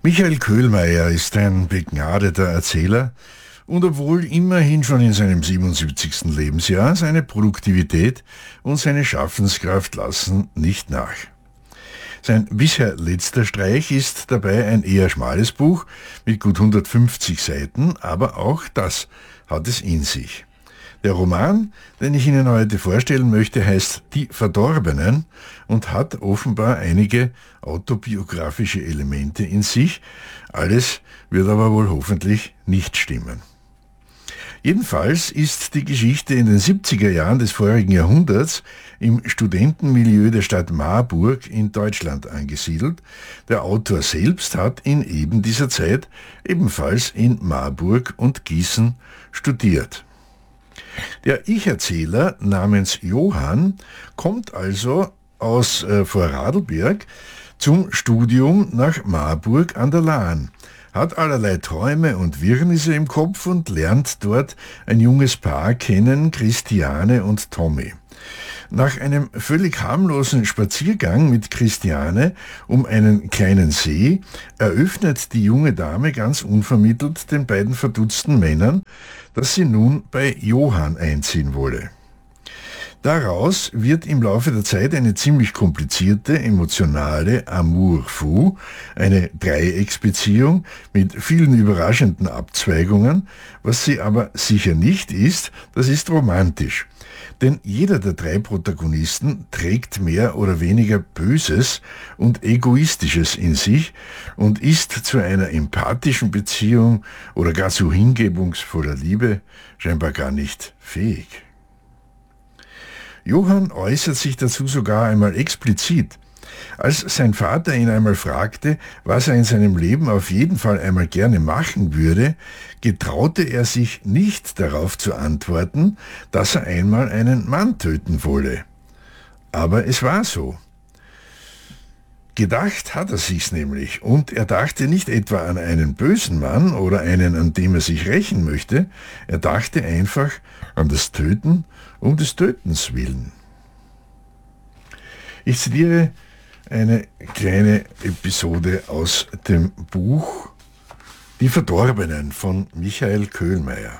Michael Köhlmeier ist ein begnadeter Erzähler und obwohl immerhin schon in seinem 77. Lebensjahr, seine Produktivität und seine Schaffenskraft lassen nicht nach. Sein bisher letzter Streich ist dabei ein eher schmales Buch mit gut 150 Seiten, aber auch das hat es in sich. Der Roman, den ich Ihnen heute vorstellen möchte, heißt Die Verdorbenen und hat offenbar einige autobiografische Elemente in sich. Alles wird aber wohl hoffentlich nicht stimmen. Jedenfalls ist die Geschichte in den 70er Jahren des vorigen Jahrhunderts im Studentenmilieu der Stadt Marburg in Deutschland angesiedelt. Der Autor selbst hat in eben dieser Zeit ebenfalls in Marburg und Gießen studiert. Der Ich-Erzähler namens Johann kommt also aus Vorarlberg zum Studium nach Marburg an der Lahn, hat allerlei Träume und Wirrnisse im Kopf und lernt dort ein junges Paar kennen, Christiane und Tommy. Nach einem völlig harmlosen Spaziergang mit Christiane um einen kleinen See eröffnet die junge Dame ganz unvermittelt den beiden verdutzten Männern, dass sie nun bei Johann einziehen wolle. Daraus wird im Laufe der Zeit eine ziemlich komplizierte, emotionale Amour fou, eine Dreiecksbeziehung mit vielen überraschenden Abzweigungen. Was sie aber sicher nicht ist, das ist romantisch. Denn jeder der drei Protagonisten trägt mehr oder weniger Böses und Egoistisches in sich und ist zu einer empathischen Beziehung oder gar zu hingebungsvoller Liebe scheinbar gar nicht fähig. Johann äußert sich dazu sogar einmal explizit. Als sein Vater ihn einmal fragte, was er in seinem Leben auf jeden Fall einmal gerne machen würde, getraute er sich nicht darauf zu antworten, dass er einmal einen Mann töten wolle. Aber es war so. Gedacht hat er sich's nämlich, und er dachte nicht etwa an einen bösen Mann oder einen, an dem er sich rächen möchte, er dachte einfach an das Töten um des Tötens willen. Ich zitiere eine kleine Episode aus dem Buch Die Verdorbenen von Michael Köhlmeier.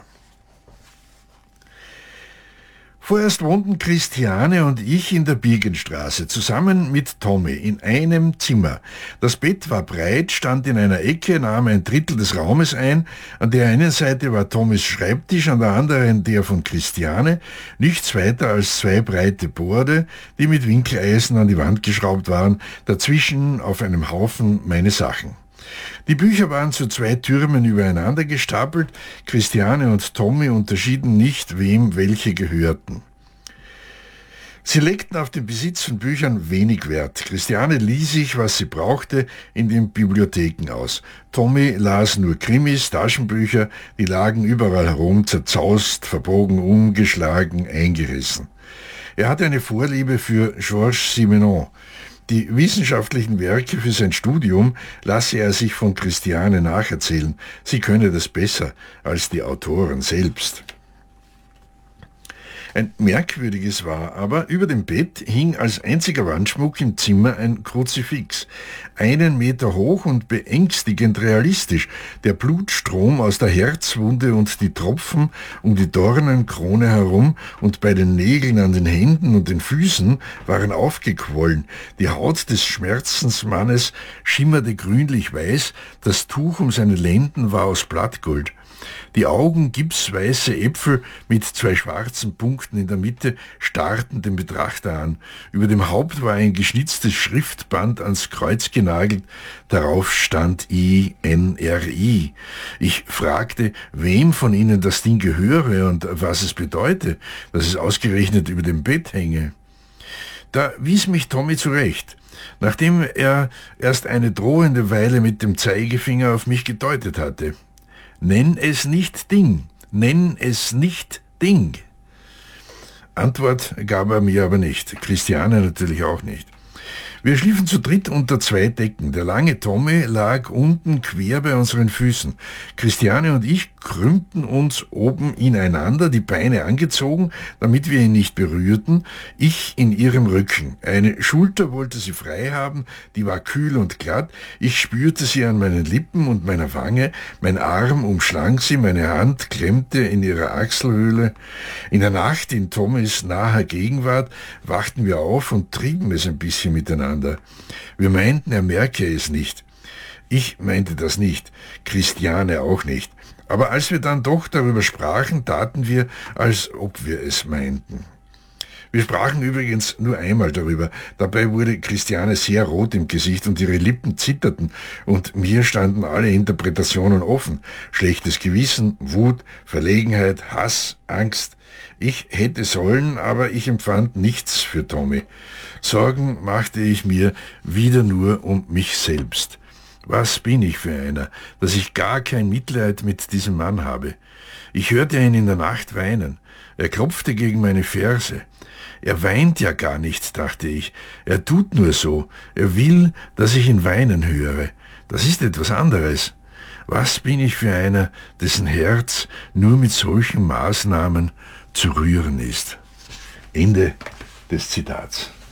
Vorerst wohnten Christiane und ich in der Biegenstraße, zusammen mit Tommy, in einem Zimmer. Das Bett war breit, stand in einer Ecke, nahm ein Drittel des Raumes ein. An der einen Seite war Tommys Schreibtisch, an der anderen der von Christiane. Nichts weiter als zwei breite Borde, die mit Winkeleisen an die Wand geschraubt waren. Dazwischen auf einem Haufen meine Sachen. Die Bücher waren zu zwei Türmen übereinander gestapelt. Christiane und Tommy unterschieden nicht, wem welche gehörten. Sie legten auf den Besitz von Büchern wenig Wert. Christiane lieh sich, was sie brauchte, in den Bibliotheken aus. Tommy las nur Krimis, Taschenbücher, die lagen überall herum, zerzaust, verbogen, umgeschlagen, eingerissen. Er hatte eine Vorliebe für Georges Simenon. Die wissenschaftlichen Werke für sein Studium lasse er sich von Christiane nacherzählen. Sie könne das besser als die Autoren selbst. Ein merkwürdiges war aber, über dem Bett hing als einziger Wandschmuck im Zimmer ein Kruzifix. 1 Meter hoch und beängstigend realistisch. Der Blutstrom aus der Herzwunde und die Tropfen um die Dornenkrone herum und bei den Nägeln an den Händen und den Füßen waren aufgequollen. Die Haut des Schmerzensmannes schimmerte grünlich-weiß, das Tuch um seine Lenden war aus Blattgold. Die Augen, gipsweiße Äpfel mit 2 schwarzen Punkten in der Mitte, starrten den Betrachter an. Über dem Haupt war ein geschnitztes Schriftband ans Kreuz genagelt. Darauf stand INRI. Ich fragte, wem von ihnen das Ding gehöre und was es bedeute, dass es ausgerechnet über dem Bett hänge. Da wies mich Tommy zurecht, nachdem er erst eine drohende Weile mit dem Zeigefinger auf mich gedeutet hatte. Nenn es nicht Ding, nenn es nicht Ding. Antwort gab er mir aber nicht, Christiane natürlich auch nicht. Wir schliefen zu dritt unter 2 Decken. Der lange Tommy lag unten quer bei unseren Füßen. Christiane und ich krümmten uns oben ineinander, die Beine angezogen, damit wir ihn nicht berührten, ich in ihrem Rücken. Eine Schulter wollte sie frei haben, die war kühl und glatt. Ich spürte sie an meinen Lippen und meiner Wange, mein Arm umschlang sie, meine Hand klemmte in ihrer Achselhöhle. In der Nacht, in Tommys naher Gegenwart, wachten wir auf und trieben es ein bisschen miteinander. Wir meinten, er merke es nicht. Ich meinte das nicht, Christiane auch nicht. Aber als wir dann doch darüber sprachen, taten wir, als ob wir es meinten. Wir sprachen übrigens nur einmal darüber. Dabei wurde Christiane sehr rot im Gesicht und ihre Lippen zitterten und mir standen alle Interpretationen offen. Schlechtes Gewissen, Wut, Verlegenheit, Hass, Angst. Ich hätte sollen, aber ich empfand nichts für Tommy. Sorgen machte ich mir wieder nur um mich selbst. Was bin ich für einer, dass ich gar kein Mitleid mit diesem Mann habe? Ich hörte ihn in der Nacht weinen. Er klopfte gegen meine Ferse. Er weint ja gar nicht, dachte ich. Er tut nur so. Er will, dass ich ihn weinen höre. Das ist etwas anderes. Was bin ich für einer, dessen Herz nur mit solchen Maßnahmen zu rühren ist? Ende des Zitats.